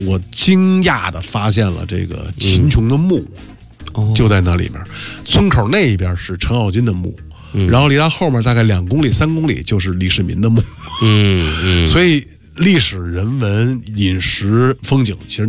我惊讶的发现了这个秦琼的墓，就在那里面。村口那一边是程咬金的墓，然后离他后面大概2公里、3公里就是李世民的墓。所以历史、人文、饮食、风景，其实